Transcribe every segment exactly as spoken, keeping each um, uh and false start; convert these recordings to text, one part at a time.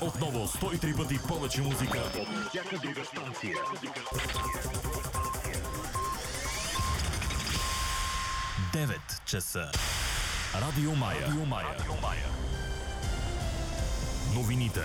Отново сто и три пъти повече музика от всяка друга станция. девет часа. Радио Мая. Радио Мая. Радио Мая. Новините.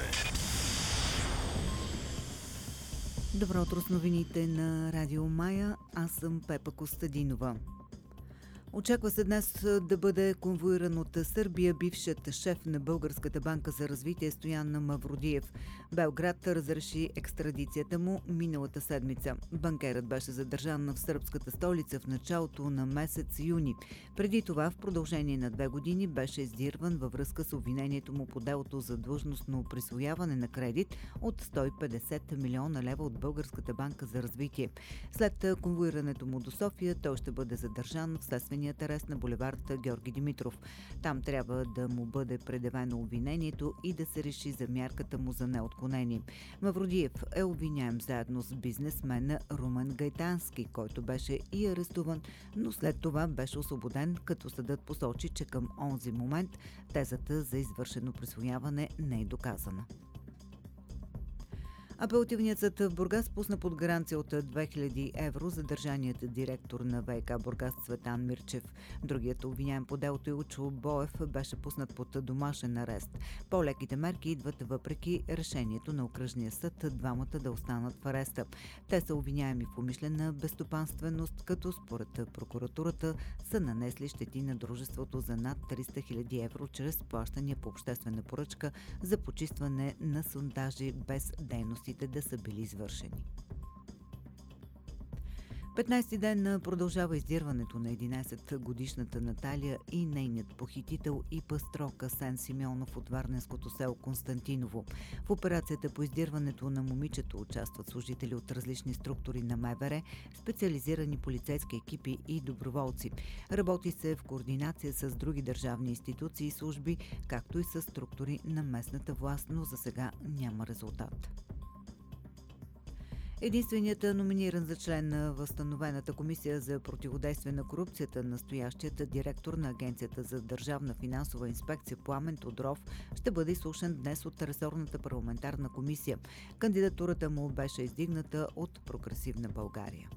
Добро утро с новините на Радио Мая. Аз съм Пепа Костадинова. Очаква се днес да бъде конвоиран от Сърбия бившият шеф на Българската банка за развитие Стоян Мавродиев. Белград разреши екстрадицията му миналата седмица. Банкерът беше задържан в сръбската столица в началото на месец юни. Преди това в продължение на две години беше издирван във връзка с обвинението му по делото за длъжностно присвояване на кредит от сто и петдесет милиона лева от Българската банка за развитие. След конвоирането му до София той ще бъде задържан в следствения арест на булевард Георги Димитров. Там трябва да му бъде предявено обвинението и да се реши за мярката му за неотклонение. Мавродиев е обвиняем заедно с бизнесмена Румен Гайтански, който беше и арестуван, но след това беше освободен, като съдът посочи, че към онзи момент тезата за извършено присвояване не е доказана. Апелативният съд в Бургас пусна под гаранция от две хиляди евро задържаният директор на ВиК Бургас Цветан Мирчев. Другият обвиняем по делото Илчо Боев беше пуснат под домашен арест. По-леките мерки идват въпреки решението на окръжния съд двамата да останат в ареста. Те са обвиняеми в умишлена безстопанственост, като според прокуратурата са нанесли щети на дружеството за над триста хиляди евро чрез плащания по обществена поръчка за почистване на сондажи без дейност да са били извършени. петнайсети ден продължава издирването на единайсетгодишната Наталия и нейният похитител и пастрок Асен Симеонов от варненското село Константиново. В операцията по издирването на момичето участват служители от различни структури на МВР, специализирани полицейски екипи и доброволци. Работи се в координация с други държавни институции и служби, както и с структури на местната власт, но за сега няма резултат. Единственият номиниран за член на възстановената комисия за противодействие на корупцията, настоящият директор на Агенцията за държавна финансова инспекция Пламен Тодоров, ще бъде изслушан днес от ресорната парламентарна комисия. Кандидатурата му беше издигната от Прогресивна България.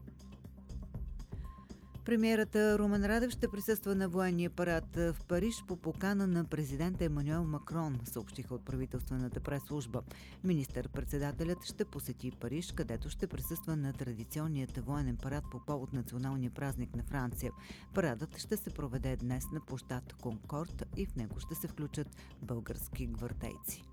Премиерът Румен Радев ще присъства на военния парад в Париж по покана на президента Емануел Макрон, съобщиха от правителствената прес-служба. Министър-председателят ще посети Париж, където ще присъства на традиционният военен парад по повод националния празник на Франция. Парадът ще се проведе днес на площад Конкорд и в него ще се включат български гвардейци.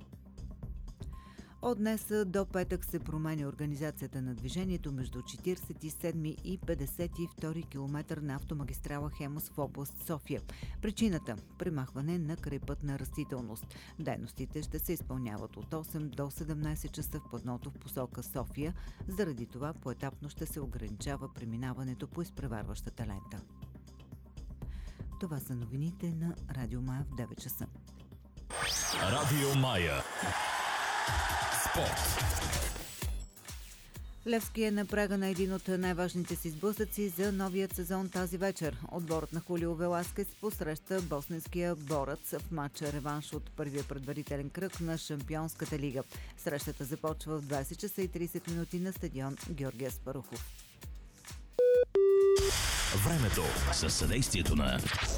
От днес до петък се променя организацията на движението между четирийсет и седми и петдесет и втори километър на автомагистрала Хемус в област София. Причината – премахване на крайпътна растителност. Дейностите ще се изпълняват от осем до седемнайсет часа в платното в посока София. Заради това поетапно ще се ограничава преминаването по изпреварващата лента. Това са новините на Радио Мая в девет часа. Радио Мая. Спорт. Левски е на прага на един от най-важните си сблъсъци за новият сезон тази вечер. Отборът на Хулио Веласкес посреща босненския борец в матча реванш от първия предварителен кръг на Шампионската лига. Срещата започва в двайсет часа и трийсет минути на стадион Георги Аспарухов. Времето със съдействието на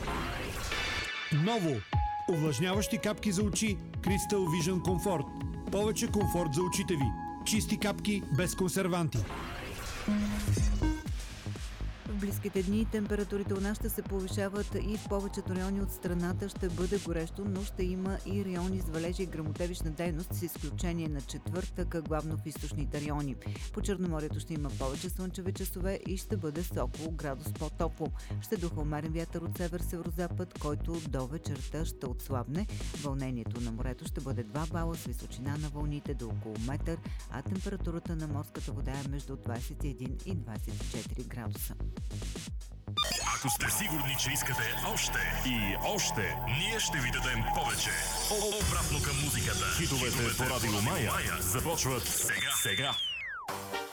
Ново! Увлажняващи капки за очи Crystal Vision Comfort. Повече комфорт за очите ви. Чисти капки без консерванти. В близките дни температурите у нас ще се повишават и в повечето райони от страната ще бъде горещо, но ще има и райони с валежи и гръмотевична дейност, с изключение на четвъртък, главно в източните райони. По Черноморието ще има повече слънчеви часове и ще бъде с около градус по-топло. Ще духа умерен вятър от север-северозапад, който до вечерта ще отслабне. Вълнението на морето ще бъде два бала с височина на вълните до около метър, а температурата на морската вода е между двайсет и един и двайсет и четири градуса. Ако сте сигурни, че искате още и още, ние ще ви дадем повече. Обратно към музиката. Хитовете по Радио Мая започват сега. сега.